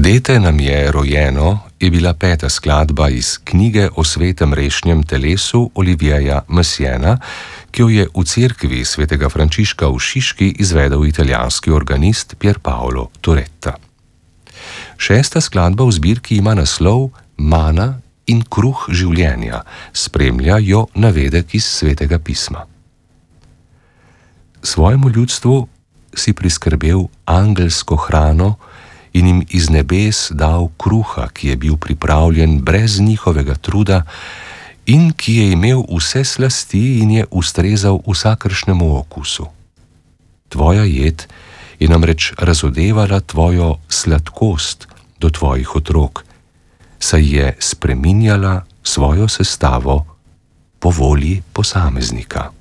Dete nam je rojeno je bila 5. skladba iz knjige o svetem rešnjem telesu Olivieja Messiena, ki jo je v cerkvi svetega Frančiška v Šiški izvedel italijanski organist Pierpaolo Turetta. 6. skladba v zbirki ima naslov Mana in kruh življenja, spremlja jo navedek iz svetega pisma. Svojemu ljudstvu si priskrbel angelsko hrano in jim iz nebes dal kruha, ki je bil pripravljen brez njihovega truda in ki je imel vse slasti in je ustrezal vsakršnemu okusu. Tvoja jed je namreč razodevala tvojo sladkost do tvojih otrok, saj je spreminjala svojo sestavo po volji posameznika.